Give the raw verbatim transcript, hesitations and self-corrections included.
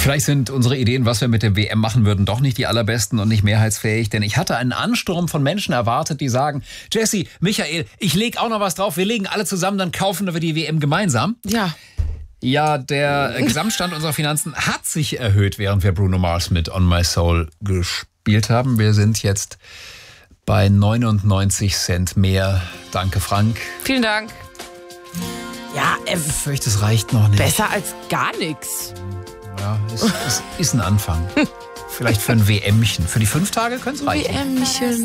Vielleicht sind unsere Ideen, was wir mit der W M machen würden, doch nicht die allerbesten und nicht mehrheitsfähig. Denn ich hatte einen Ansturm von Menschen erwartet, die sagen, Jesse, Michael, ich leg auch noch was drauf. Wir legen alle zusammen, dann kaufen wir die W M gemeinsam. Ja. Ja, der Gesamtstand unserer Finanzen hat sich erhöht, während wir Bruno Mars mit On My Soul gespielt haben. Wir sind jetzt bei neunundneunzig Cent mehr. Danke, Frank. Vielen Dank. Ja, ähm, Ich fürchte, es reicht noch nicht. besser als gar nichts. Ja, es, es ist ein Anfang. Vielleicht für ein W M'chen. Für die fünf Tage könnte es reichen. W M-chen.